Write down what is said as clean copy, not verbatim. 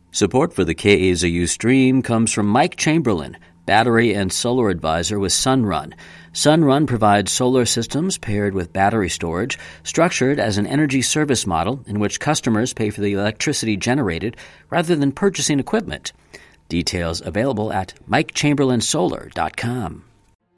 Support for the KAZU stream comes from Mike Chamberlain, Battery and Solar Advisor with Sunrun. Sunrun provides solar systems paired with battery storage, structured as an energy service model in which customers pay for the electricity generated rather than purchasing equipment. Details available at MikeChamberlainSolar.com.